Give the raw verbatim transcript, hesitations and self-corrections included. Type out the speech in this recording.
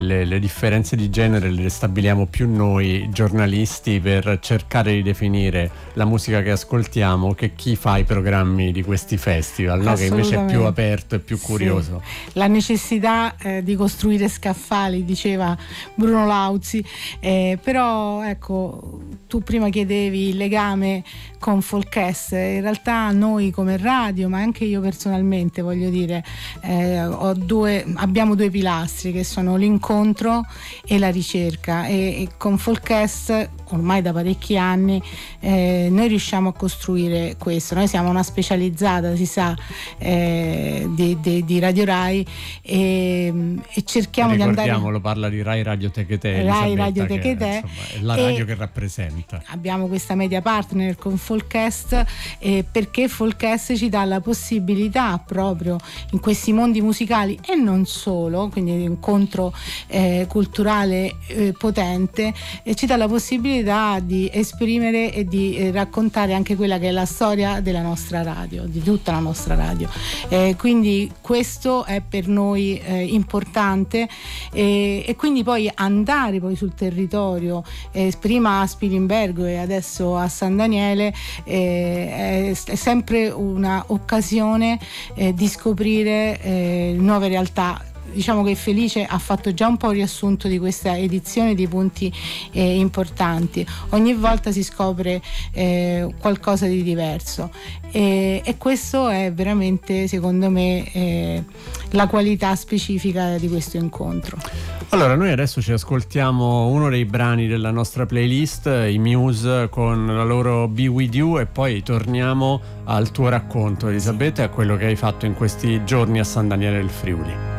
Le, le differenze di genere le stabiliamo più noi giornalisti per cercare di definire la musica che ascoltiamo che chi fa i programmi di questi festival, no? Che invece è più aperto e più curioso. Sì. La necessità eh, di costruire scaffali, diceva Bruno Lauzi, eh, però ecco, tu prima chiedevi il legame con Folkest. In realtà noi come radio, ma anche io personalmente, voglio dire, eh, ho due, abbiamo due pilastri che sono l'incontro e la ricerca, e, e con Folkest ormai da parecchi anni eh, noi riusciamo a costruire questo. Noi siamo una specializzata, si sa, eh, di, di, di Radio Rai, e, e cerchiamo di andare. Ricordiamolo, parla di Rai Radio Techete, Rai Radio Techete, che, insomma, è la radio che rappresenta. Abbiamo questa media partner con Folkest, eh, perché Folkest ci dà la possibilità proprio in questi mondi musicali e non solo, quindi un incontro eh, culturale eh, potente, e ci dà la possibilità di esprimere e di eh, raccontare anche quella che è la storia della nostra radio, di tutta la nostra radio, eh, quindi questo è per noi eh, importante, eh, e quindi poi andare poi sul territorio, eh, prima a Spilimbergo e adesso a San Daniele, eh, è, è sempre una occasione eh, di scoprire eh, nuove realtà. Diciamo che Felice ha fatto già un po' un riassunto di questa edizione, di punti eh, importanti. Ogni volta si scopre eh, qualcosa di diverso, e, e questo è veramente, secondo me, eh, la qualità specifica di questo incontro. Allora, noi adesso ci ascoltiamo uno dei brani della nostra playlist, i Muse con la loro Be With You, e poi torniamo al tuo racconto, Elisabetta, e a quello che hai fatto in questi giorni a San Daniele del Friuli.